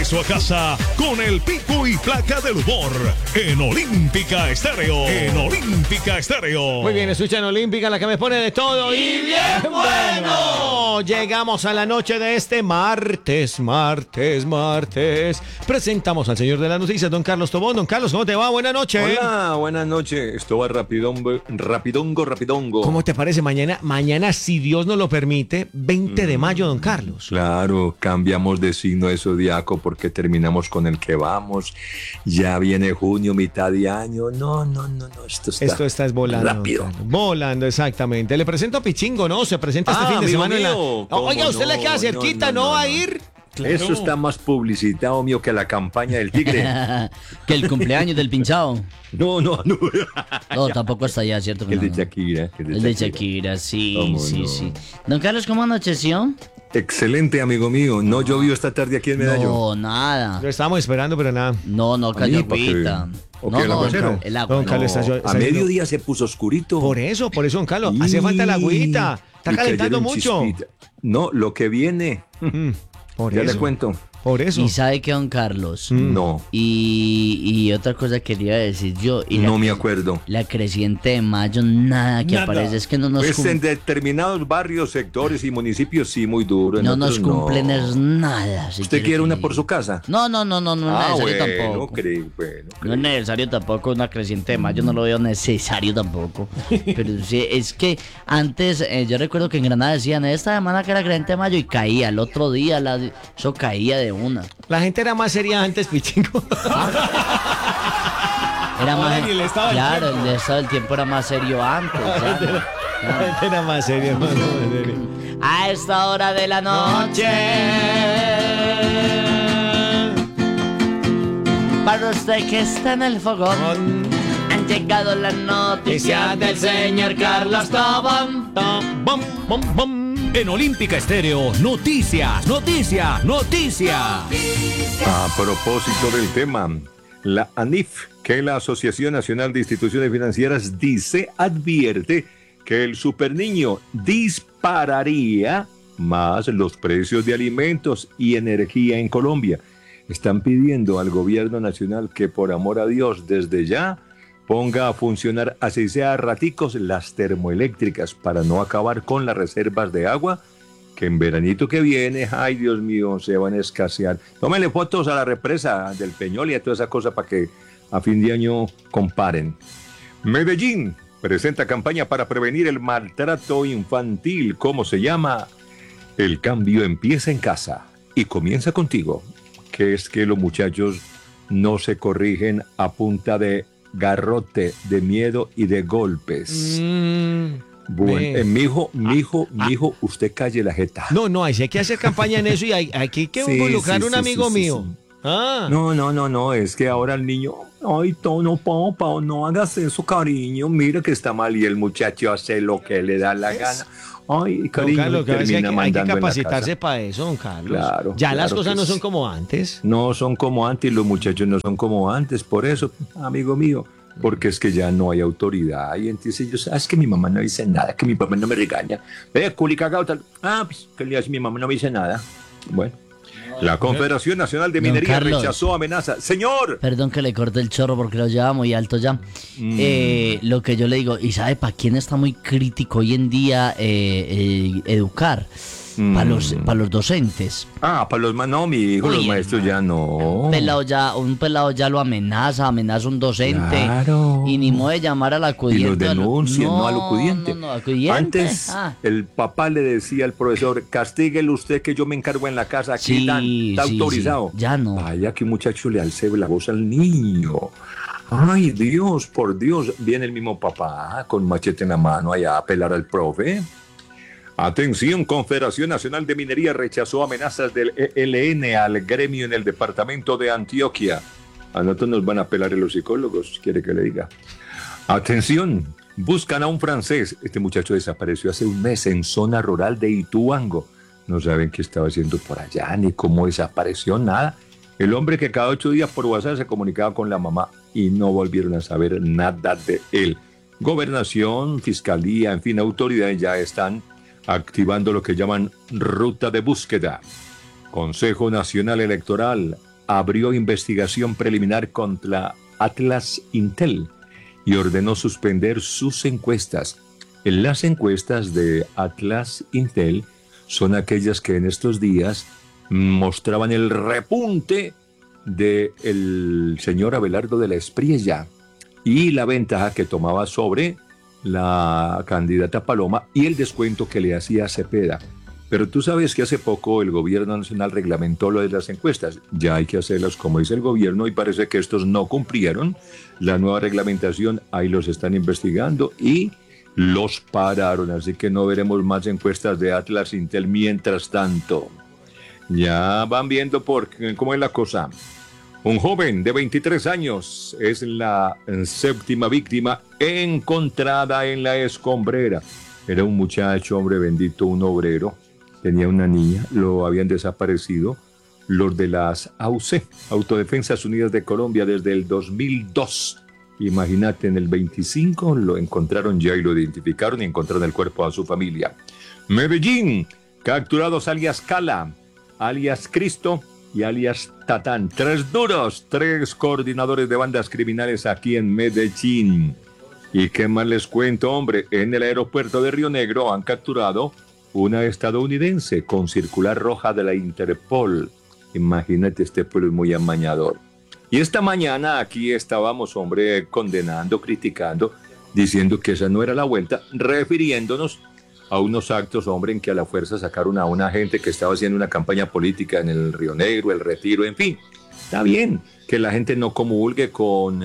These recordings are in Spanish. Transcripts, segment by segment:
regreso a casa con el pico y placa del humor en Olímpica Estéreo. En Olímpica Estéreo. Muy bien, escuchan Olímpica, la que me pone de todo y bien bueno. Llegamos a la noche de este martes. Presentamos al señor de las noticias, don Carlos Tobón. Don Carlos, ¿cómo te va? Buenas noches. Hola, buenas noches. Esto va rapidongo. ¿Cómo te parece mañana, si Dios nos lo permite, 20 de mayo, don Carlos? Claro, cambiamos de signo de zodiaco porque terminamos con el que vamos. Ya viene junio, mitad de año. No. Esto está volando. Rápido. Volando, exactamente. Le presento a Pichingo, ¿no? Se presenta este fin de semana Oiga, usted le queda cerquita, ¿no va a ir? Claro. Eso está más publicitado, mío, que la campaña del tigre. Que el cumpleaños del pinchado. No. No, tampoco hasta allá, ¿cierto? El de Shakira. El de Shakira, sí. Don Carlos, ¿cómo anocheció? Excelente, amigo mío. No llovió esta tarde aquí en Medellín. No, nada. Lo estábamos esperando, pero nada. No, cayó agüita. El agua. Don Carlos, a mediodía se puso oscurito. Por eso, don Carlos. Hace falta la agüita. Está calentando mucho. No, lo que viene. Ya le cuento. Por eso. ¿Y sabe qué, don Carlos? No. Y otra cosa quería decir yo. No me acuerdo. La creciente de mayo, nada aparece. Es que no nos pues en determinados barrios, sectores y municipios, sí, muy duro. No nos cumplen nada. ¿Usted quiere una por su casa? No es necesario tampoco. Bueno. No es necesario tampoco una creciente de mayo, no lo veo necesario tampoco. Pero sí, es que antes, yo recuerdo que en Granada decían, esta semana que era creciente de mayo y caía, el otro día eso caía de una. La gente era más seria antes, Pichingo. Era más. Claro, el estado del tiempo era más serio antes. La gente era más seria, hermano. A esta hora de la noche. Para usted que está en el fogón, han llegado las noticias del señor Carlos Tobón. En Olímpica Estéreo, noticias. A propósito del tema, la ANIF, que es la Asociación Nacional de Instituciones Financieras, advierte que el superniño dispararía más los precios de alimentos y energía en Colombia. Están pidiendo al gobierno nacional que, por amor a Dios, desde ya ponga a funcionar, así sea a raticos, las termoeléctricas para no acabar con las reservas de agua que en veranito que viene, ay Dios mío, se van a escasear. Tómenle fotos a la represa del Peñol y a toda esa cosa para que a fin de año comparen. Medellín presenta campaña para prevenir el maltrato infantil. ¿Cómo se llama? El cambio empieza en casa y comienza contigo. Que es que los muchachos no se corrigen a punta de garrote, de miedo y de golpes. Bueno, mijo, usted calle la jeta. No, hay que hacer campaña en eso y hay que involucrar un amigo mío. Sí. No, es que ahora el niño, ay, no, papá, no hagas eso, cariño, mira que está mal y el muchacho hace lo que le da la gana. Ay, cariño, Carlos, termina hay que mandando capacitarse para eso, don Carlos. Claro, las cosas no son como antes. No son como antes, los muchachos no son como antes, por eso, amigo mío, porque es que ya no hay autoridad. Y entonces ellos, es que mi mamá no dice nada, que mi papá no me regaña. Culicagao, tal. Pues, que le hace mi mamá no me dice nada. Bueno. La Confederación Nacional de Minería rechazó amenazas. ¡Señor! Perdón que le corte el chorro porque lo lleva muy alto ya. Lo que yo le digo, ¿y sabe para quién está muy crítico hoy en día educar? Para los docentes. Para los no, mi hijo, los maestros ya no. Un pelado ya lo amenaza un docente. Claro. Y ni modo de llamar al acudiente. Y los denuncian, no al acudiente. No, acudiente. Antes, el papá le decía al profesor, castíguele usted que yo me encargo en la casa. Aquí está autorizado. Sí. Ya no. Vaya que un muchacho le alce la voz al niño. Ay, Dios, por Dios. Viene el mismo papá con machete en la mano allá a apelar al profe. Atención, Confederación Nacional de Minería rechazó amenazas del ELN al gremio en el departamento de Antioquia. A nosotros nos van a apelar los psicólogos, quiere que le diga. Atención, buscan a un francés. Este muchacho desapareció hace un mes en zona rural de Ituango. No saben qué estaba haciendo por allá, ni cómo desapareció, nada. El hombre que cada 8 días por WhatsApp se comunicaba con la mamá y no volvieron a saber nada de él. Gobernación, fiscalía, en fin, autoridades ya están activando lo que llaman ruta de búsqueda. Consejo Nacional Electoral abrió investigación preliminar contra Atlas Intel y ordenó suspender sus encuestas. Las encuestas de Atlas Intel son aquellas que en estos días mostraban el repunte del señor Abelardo de la Espriella y la ventaja que tomaba sobre la candidata Paloma y el descuento que le hacía a Cepeda. Pero tú sabes que hace poco el gobierno nacional reglamentó lo de las encuestas. Ya hay que hacerlas como dice el gobierno y parece que estos no cumplieron la nueva reglamentación. Ahí los están investigando y los pararon. Así que no veremos más encuestas de Atlas Intel mientras tanto. Ya van viendo cómo es la cosa. Un joven de 23 años es la séptima víctima encontrada en la escombrera. Era un muchacho, hombre bendito, un obrero. Tenía una niña, lo habían desaparecido los de las AUC, Autodefensas Unidas de Colombia, desde el 2002. Imagínate, en el 25 lo encontraron ya y lo identificaron y encontraron el cuerpo a su familia. Medellín, capturados alias Cala, alias Cristo y alias Tatán. 3 duros, 3 coordinadores de bandas criminales aquí en Medellín. ¿Y qué más les cuento, hombre? En el aeropuerto de Río Negro han capturado una estadounidense con circular roja de la Interpol. Imagínate, este pueblo es muy amañador. Y esta mañana aquí estábamos, hombre, condenando, criticando, diciendo que esa no era la vuelta, refiriéndonos a unos actos, hombre, en que a la fuerza sacaron a una gente que estaba haciendo una campaña política en el Río Negro, el Retiro, en fin. Está bien que la gente no comulgue con,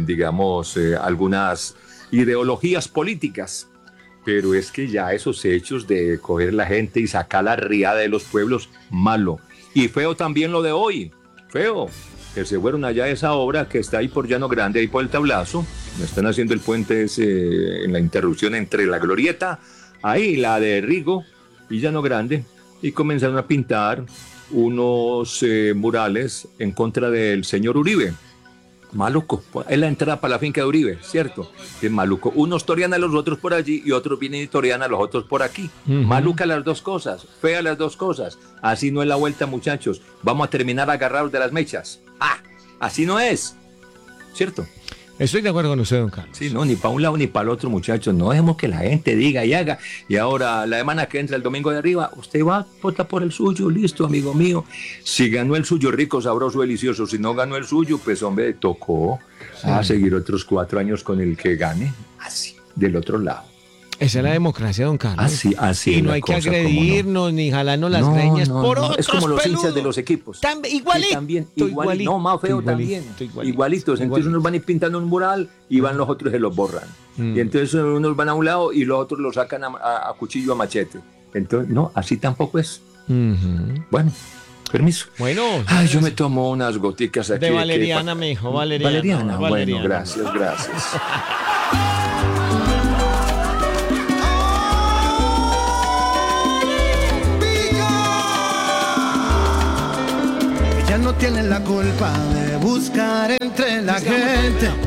algunas ideologías políticas, pero es que ya esos hechos de coger la gente y sacar la riada de los pueblos, malo. Y feo también lo de hoy, feo, que se fueron allá a esa obra que está ahí por Llano Grande, ahí por el Tablazo, están haciendo el puente ese, en la interrupción entre la Glorieta, ahí la de Rigo y Llano Grande, y comenzaron a pintar unos murales en contra del señor Uribe. Maluco, es la entrada para la finca de Uribe, ¿cierto? Es maluco. Unos torean a los otros por allí y otros vienen y torean a los otros por aquí. Maluca las dos cosas, fea las dos cosas. Así no es la vuelta, muchachos. Vamos a terminar agarrados de las mechas. Así no es, ¿cierto? Estoy de acuerdo con usted, don Carlos. Sí, no, ni para un lado ni para el otro, muchachos. No dejemos que la gente diga y haga. Y ahora, la semana que entra el domingo de arriba, usted va a votar por el suyo, listo, amigo mío. Si ganó el suyo, rico, sabroso, delicioso. Si no ganó el suyo, pues, hombre, tocó a seguir otros 4 años con el que gane. Así, del otro lado. Esa es la democracia, don Carlos. Así. Y no hay que agredirnos ni jalarnos las greñas por otros es como los peludos. Hinchas de los equipos. Igualito. No, más feo también. Igualitos. Entonces unos van a ir pintando un mural y van los otros se los borran. Y entonces unos van a un lado y los otros los sacan a cuchillo, a machete. Entonces, no, así tampoco es. Bueno, permiso. Bueno. Yo me tomo unas goticas aquí. De valeriana, mijo, valeriana. Bueno, gracias. No tienen la culpa de buscar entre la gente